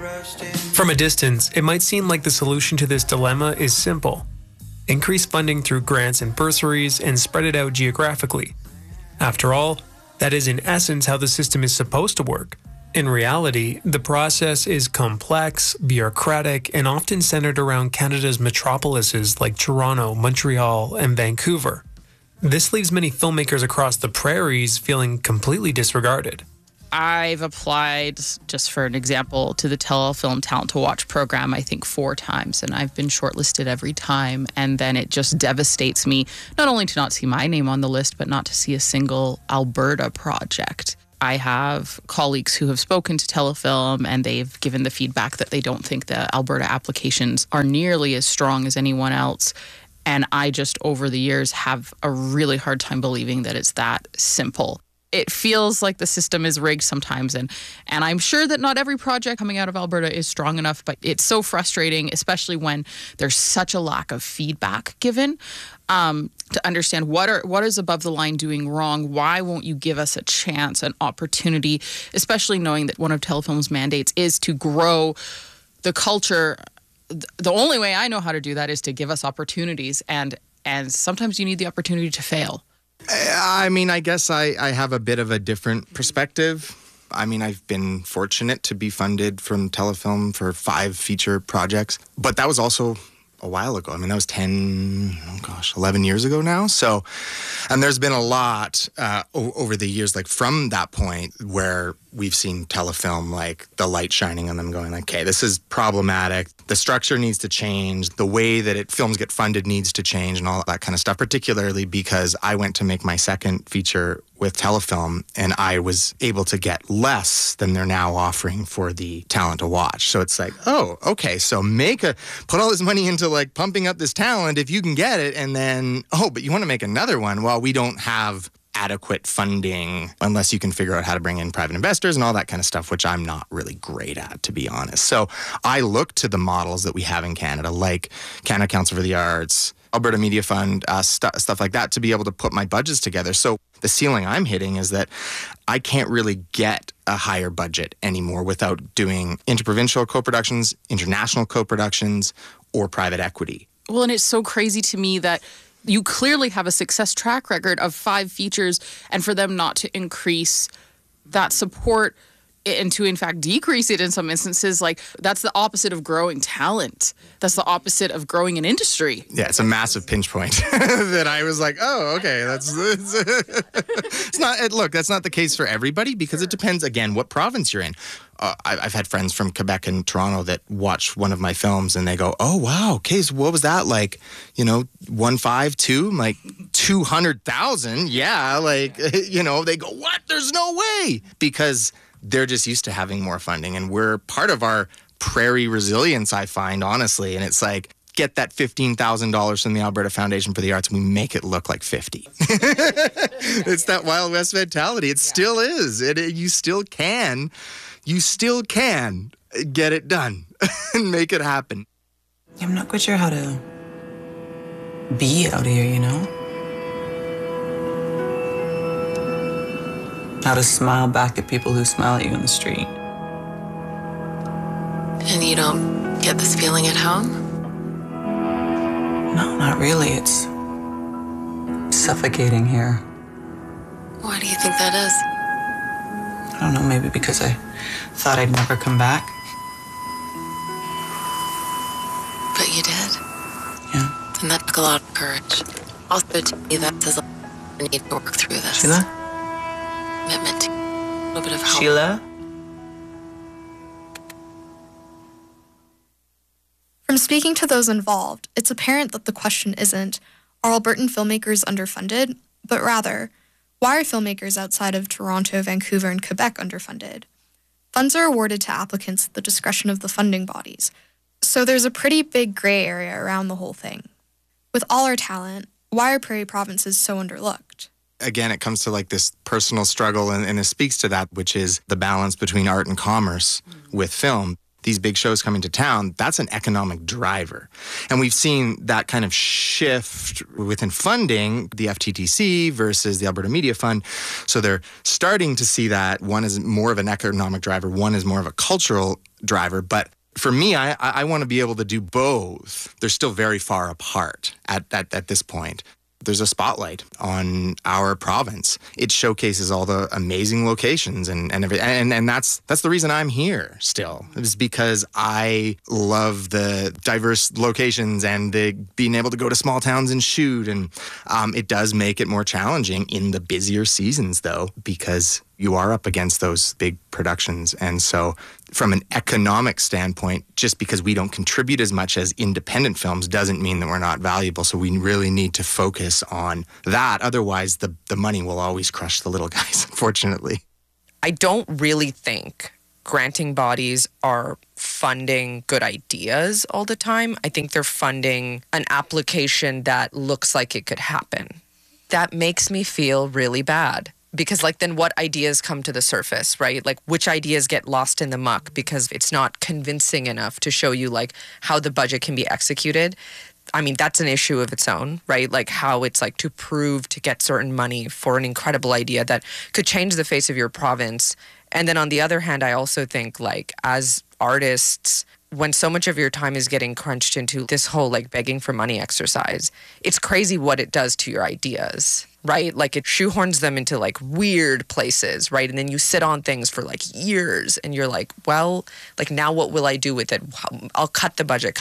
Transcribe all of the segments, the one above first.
From a distance, it might seem like the solution to this dilemma is simple. Increase funding through grants and bursaries and spread it out geographically. After all, that is in essence how the system is supposed to work. In reality, the process is complex, bureaucratic, and often centered around Canada's metropolises like Toronto, Montreal, and Vancouver. This leaves many filmmakers across the prairies feeling completely disregarded. I've applied, just for an example, to the Telefilm Talent to Watch program, I think 4 times, and I've been shortlisted every time. And then it just devastates me, not only to not see my name on the list, but not to see a single Alberta project. I have colleagues who have spoken to Telefilm, and they've given the feedback that they don't think the Alberta applications are nearly as strong as anyone else. And I just, over the years, have a really hard time believing that it's that simple. It feels like the system is rigged sometimes, and I'm sure that not every project coming out of Alberta is strong enough, but it's so frustrating, especially when there's such a lack of feedback given, to understand what is above the line doing wrong. Why won't you give us a chance, an opportunity, especially knowing that one of Telefilm's mandates is to grow the culture. The only way I know how to do that is to give us opportunities, and sometimes you need the opportunity to fail. I mean, I guess I have a bit of a different perspective. I mean, I've been fortunate to be funded from Telefilm for 5 feature projects, but that was also a while ago. I mean, that was 11 years ago now. So, and there's been a lot over the years, like from that point where we've seen Telefilm, like the light shining on them going like, okay, this is problematic. The structure needs to change. The way that films get funded needs to change and all that kind of stuff, particularly because I went to make my second feature with Telefilm and I was able to get less than they're now offering for the Talent to Watch. So it's like, oh, okay, so put all this money into like pumping up this talent if you can get it, and then, but you want to make another one? Well, we don't have adequate funding unless you can figure out how to bring in private investors and all that kind of stuff, which I'm not really great at, to be honest. So I look to the models that we have in Canada, like Canada Council for the Arts, Alberta Media Fund, stuff like that, to be able to put my budgets together. So the ceiling I'm hitting is that I can't really get a higher budget anymore without doing interprovincial co-productions, international co-productions, or private equity. Well, and it's so crazy to me that you clearly have a success track record of 5 features, and for them not to increase that support and to, in fact, decrease it in some instances, like, that's the opposite of growing talent. That's the opposite of growing an industry. Yeah, it's a massive pinch point that I was like, oh, okay, it's not, look, that's not the case for everybody, because it depends, again, what province you're in. I've had friends from Quebec and Toronto that watch one of my films and they go, oh, wow, okay, so what was that like? 152, like 200,000. Yeah, like, they go, what? There's no way. Because they're just used to having more funding, and we're part of our prairie resilience, I find, honestly. And it's like, get that $15,000 from the Alberta Foundation for the Arts, and we make it look like 50. It's that Wild West mentality. It still is. You still can get it done and make it happen. I'm not quite sure how to be out here, How to smile back at people who smile at you in the street. And you don't get this feeling at home? No, not really. It's suffocating here. Why do you think that is? I don't know, maybe because I thought I'd never come back. But you did. Yeah. And that took a lot of courage. Also, to me, that says I need to work through this. Sheila? Commitment to a little bit of help. Sheila? From speaking to those involved, it's apparent that the question isn't, are Albertan filmmakers underfunded? But rather, why are filmmakers outside of Toronto, Vancouver, and Quebec underfunded? Funds are awarded to applicants at the discretion of the funding bodies, so there's a pretty big gray area around the whole thing. With all our talent, why are prairie provinces so underlooked? Again, it comes to like this personal struggle, and it speaks to that, which is the balance between art and commerce with film. These big shows coming to town, that's an economic driver. And we've seen that kind of shift within funding, the FTTC versus the Alberta Media Fund. So they're starting to see that one is more of an economic driver, one is more of a cultural driver. But for me, I want to be able to do both. They're still very far apart at this point. There's a spotlight on our province. It showcases all the amazing locations and everything. And that's the reason I'm here still. It's because I love the diverse locations and being able to go to small towns and shoot. And it does make it more challenging in the busier seasons, though, because you are up against those big productions. And so from an economic standpoint, just because we don't contribute as much as independent films doesn't mean that we're not valuable. So we really need to focus on that. Otherwise, the money will always crush the little guys, unfortunately. I don't really think granting bodies are funding good ideas all the time. I think they're funding an application that looks like it could happen. That makes me feel really bad. Because then what ideas come to the surface, right? Which ideas get lost in the muck because it's not convincing enough to show you how the budget can be executed. I mean, that's an issue of its own, right? How it's to prove to get certain money for an incredible idea that could change the face of your province. And then on the other hand, I also think as artists, when so much of your time is getting crunched into this whole begging for money exercise, it's crazy what it does to your ideas, right? It shoehorns them into weird places, right? And then you sit on things for years and you're well, now what will I do with it? I'll cut the budget.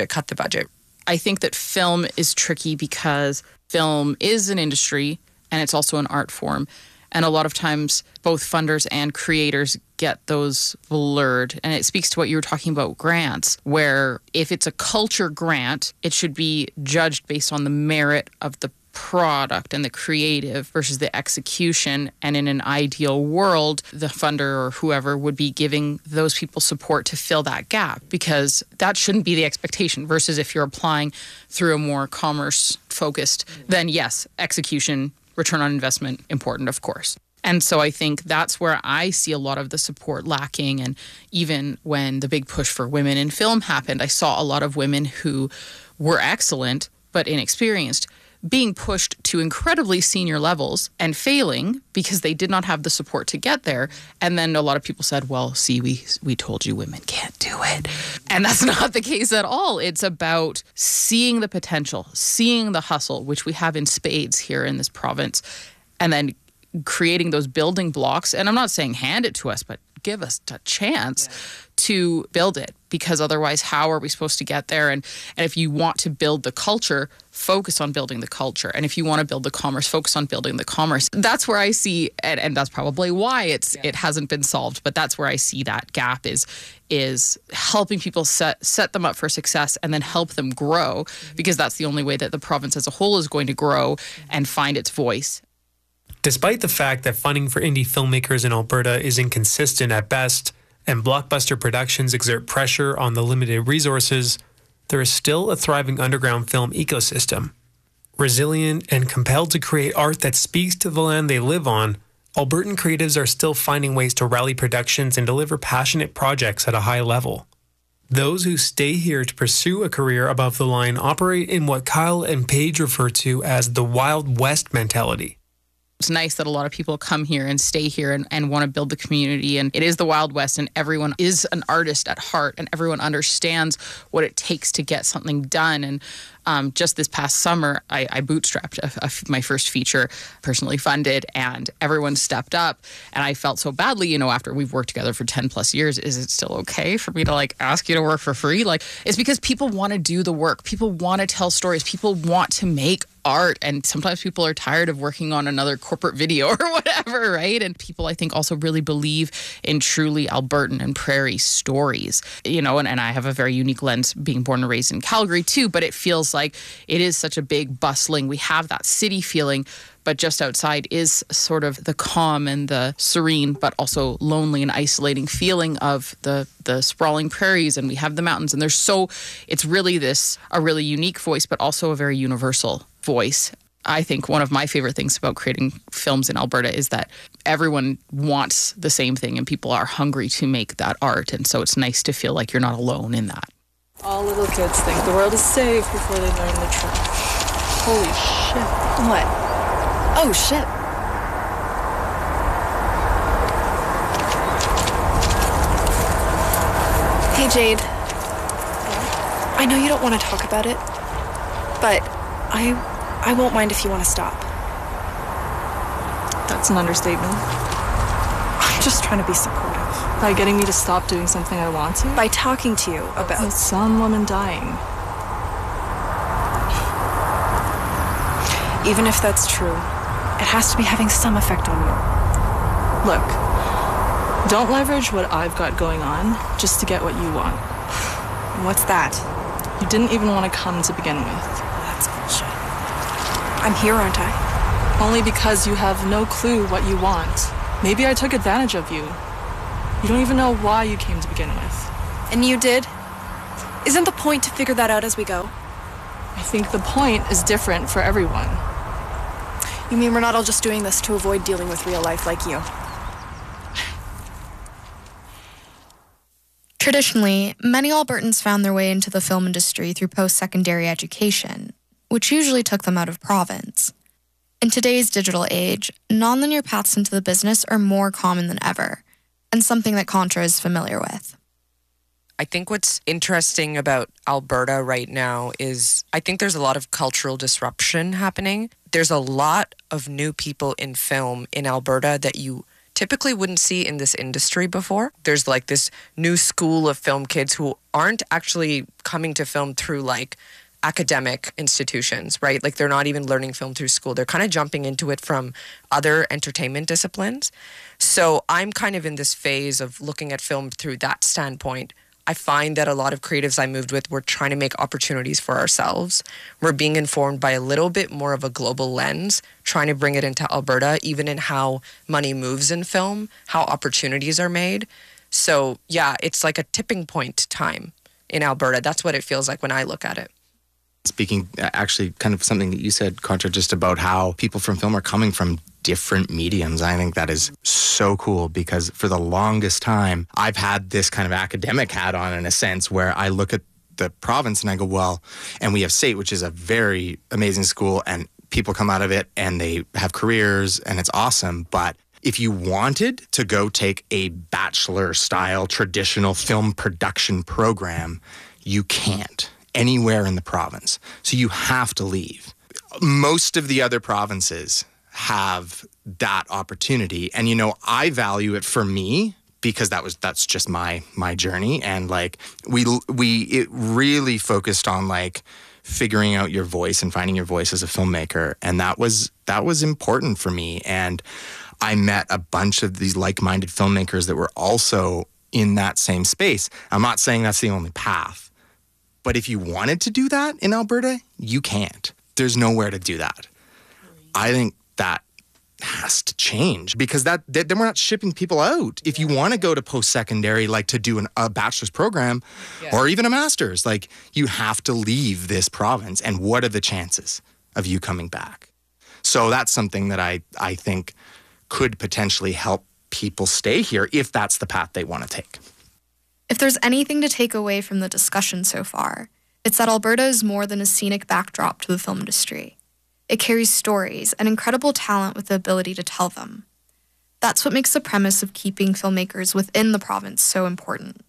I think that film is tricky because film is an industry and it's also an art form. And a lot of times, both funders and creators get those blurred. And it speaks to what you were talking about grants, where if it's a culture grant, it should be judged based on the merit of the product and the creative versus the execution. And in an ideal world, the funder or whoever would be giving those people support to fill that gap, because that shouldn't be the expectation. Versus if you're applying through a more commerce focused, then yes, execution, return on investment, important, of course. And so I think that's where I see a lot of the support lacking. And even when the big push for women in film happened, I saw a lot of women who were excellent but inexperienced being pushed to incredibly senior levels and failing because they did not have the support to get there. And then a lot of people said, well, see, we told you women can't do it. And that's not the case at all. It's about seeing the potential, seeing the hustle, which we have in spades here in this province, and then creating those building blocks. And I'm not saying hand it to us, but give us a chance to build it, because otherwise, how are we supposed to get there? And if you want to build the culture, focus on building the culture. And if you want to build the commerce, focus on building the commerce. That's where I see, and that's probably why it hasn't been solved, but that's where I see that gap is helping people set them up for success and then help them grow, because that's the only way that the province as a whole is going to grow and find its voice. Despite the fact that funding for indie filmmakers in Alberta is inconsistent at best, and blockbuster productions exert pressure on the limited resources, there is still a thriving underground film ecosystem. Resilient and compelled to create art that speaks to the land they live on, Albertan creatives are still finding ways to rally productions and deliver passionate projects at a high level. Those who stay here to pursue a career above the line operate in what Kyle and Paige refer to as the Wild West mentality. It's nice that a lot of people come here and stay here and want to build the community. And it is the Wild West, and everyone is an artist at heart, and everyone understands what it takes to get something done. And just this past summer, I bootstrapped my first feature, personally funded, and everyone stepped up. And I felt so badly, after we've worked together for 10 plus years, is it still okay for me to ask you to work for free? It's because people want to do the work. People want to tell stories. People want to make art, and sometimes people are tired of working on another corporate video or whatever, right? And people, I think, also really believe in truly Albertan and prairie stories, and I have a very unique lens being born and raised in Calgary too, but it feels like it is such a big bustling, we have that city feeling, but just outside is sort of the calm and the serene, but also lonely and isolating feeling of the sprawling prairies, and we have the mountains, and it's really a really unique voice, but also a very universal voice. I think one of my favorite things about creating films in Alberta is that everyone wants the same thing, and people are hungry to make that art, and so it's nice to feel like you're not alone in that. All little kids think the world is safe before they learn the truth. Holy shit. What? Oh, shit. Hey, Jade. I know you don't want to talk about it, but I won't mind if you want to stop. That's an understatement. I'm just trying to be supportive. By getting me to stop doing something I want to? By talking to you about some woman dying. Even if that's true, it has to be having some effect on you. Look, don't leverage what I've got going on just to get what you want. What's that? You didn't even want to come to begin with. That's bullshit. I'm here, aren't I? Only because you have no clue what you want. Maybe I took advantage of you. You don't even know why you came to begin with. And you did? Isn't the point to figure that out as we go? I think the point is different for everyone. You mean we're not all just doing this to avoid dealing with real life like you? Traditionally, many Albertans found their way into the film industry through post-secondary education, which usually took them out of province. In today's digital age, nonlinear paths into the business are more common than ever, and something that Contra is familiar with. I think what's interesting about Alberta right now is I think there's a lot of cultural disruption happening. There's a lot of new people in film in Alberta that you typically wouldn't see in this industry before. There's like this new school of film kids who aren't actually coming to film through like academic institutions, right? Like they're not even learning film through school. They're kind of jumping into it from other entertainment disciplines. So I'm kind of in this phase of looking at film through that standpoint. I find that a lot of creatives I moved with were trying to make opportunities for ourselves. We're being informed by a little bit more of a global lens, trying to bring it into Alberta, even in how money moves in film, how opportunities are made. So yeah, it's like a tipping point time in Alberta. That's what it feels like when I look at it. Speaking, actually, kind of something that you said, Contra, just about how people from film are coming from different mediums. I think that is so cool because for the longest time, I've had this kind of academic hat on in a sense where I look at the province and I go, well, and we have SAIT, which is a very amazing school, and people come out of it and they have careers and it's awesome. But if you wanted to go take a bachelor-style traditional film production program, you can't anywhere in the province. So you have to leave. Most of the other provinces have that opportunity. And, you know, I value it for me because that's just my journey. And like it really focused on like figuring out your voice and finding your voice as a filmmaker. And that was important for me. And I met a bunch of these like-minded filmmakers that were also in that same space. I'm not saying that's the only path. But if you wanted to do that in Alberta, you can't. There's nowhere to do that. I think that has to change because then we're not shipping people out. If you want to go to post-secondary, like to do a bachelor's program or even a master's, like you have to leave this province. And what are the chances of you coming back? So that's something that I think could potentially help people stay here if that's the path they want to take. If there's anything to take away from the discussion so far, it's that Alberta is more than a scenic backdrop to the film industry. It carries stories and incredible talent with the ability to tell them. That's what makes the premise of keeping filmmakers within the province so important.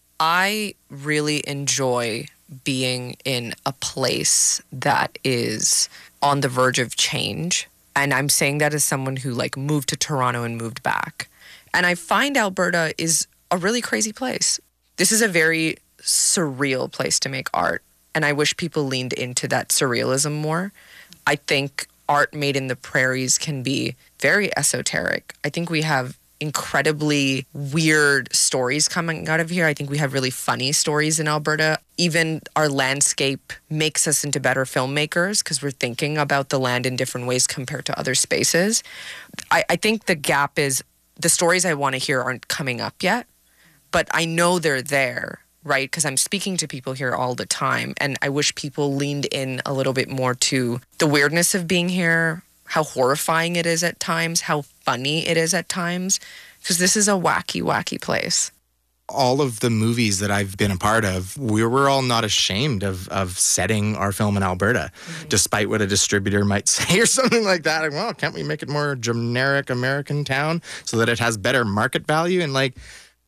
I really enjoy being in a place that is on the verge of change. And I'm saying that as someone who like moved to Toronto and moved back. And I find Alberta is a really crazy place. This is a very surreal place to make art. And I wish people leaned into that surrealism more. I think art made in the prairies can be very esoteric. I think we have incredibly weird stories coming out of here. I think we have really funny stories in Alberta. Even our landscape makes us into better filmmakers because we're thinking about the land in different ways compared to other spaces. I think the gap is the stories I want to hear aren't coming up yet, but I know they're there, right? Because I'm speaking to people here all the time, and I wish people leaned in a little bit more to the weirdness of being here, how horrifying it is at times, how funny it is at times, because this is a wacky, wacky place. All of the movies that I've been a part of, we were all not ashamed of setting our film in Alberta, despite what a distributor might say or something like that. Like, well, can't we make it more generic American town so that it has better market value? And like,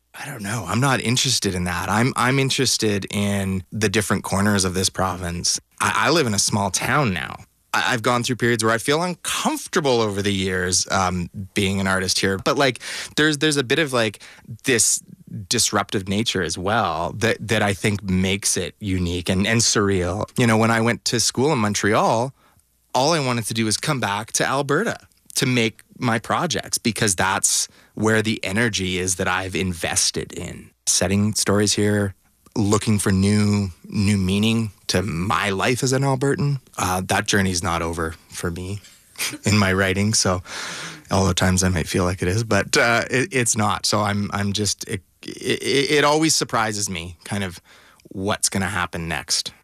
I don't know. I'm not interested in that. I'm interested in the different corners of this province. I live in a small town now. I've gone through periods where I feel uncomfortable over the years being an artist here. But like there's a bit of like this disruptive nature as well that I think makes it unique and surreal. You know, when I went to school in Montreal, all I wanted to do was come back to Alberta to make my projects because that's where the energy is that I've invested in. Setting stories here, looking for new meaning to my life as an Albertan. That journey's not over for me in my writing. So all the times I might feel like it is, but it's not. So I'm just, it always surprises me kind of what's going to happen next.